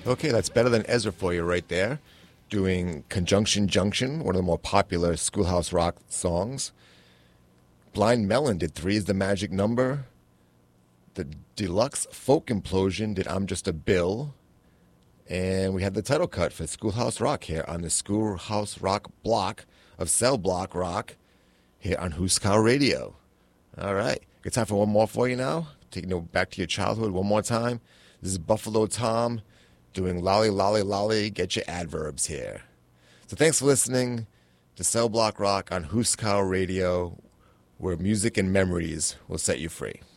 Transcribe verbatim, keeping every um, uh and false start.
Okay, that's Better Than Ezra for you right there. Doing Conjunction Junction, one of the more popular Schoolhouse Rock songs. Blind Melon did Three is the Magic Number. The Deluxe Folk Implosion did I'm Just a Bill. And we had the title cut for Schoolhouse Rock here on the Schoolhouse Rock block of Cell Block Rock here on Huskow Radio. All right. Good time for one more for you now. Taking you back to your childhood one more time. This is Buffalo Tom doing Lolly Lolly Lolly. Get your adverbs here. So thanks for listening to Cell Block Rock on Huskow Radio, where music and memories will set you free.